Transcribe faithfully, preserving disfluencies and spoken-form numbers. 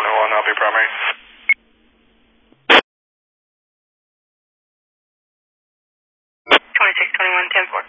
one, I'll be primary. twenty-six twenty-one ten four.